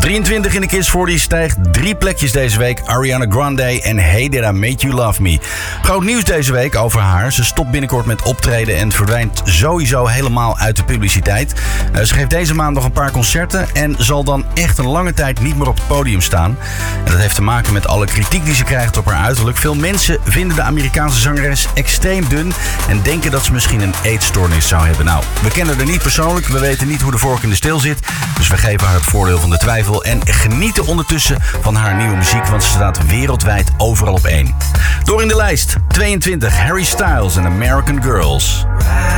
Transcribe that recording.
23 in de Kiss 40 stijgt 3 plekjes deze week. Ariana Grande en Hey Did I Make You Love Me. Groot nieuws deze week over haar. Ze stopt binnenkort met optreden en verdwijnt sowieso helemaal uit de publiciteit. Ze geeft deze maand nog een paar concerten en zal dan echt een lange tijd niet meer op het podium staan. En dat heeft te maken met alle kritiek die ze krijgt op haar uiterlijk. Veel mensen vinden de Amerikaanse zangeres extreem dun en denken dat ze misschien een eetstoornis zou hebben. Nou, we kennen haar niet persoonlijk, we weten niet hoe de vork in de steel zit, dus we geven haar het voordeel van de twijfel en genieten ondertussen van haar nieuwe muziek, want ze staat wereldwijd overal op 1. Door in de lijst, 22, Harry Styles en American Girls.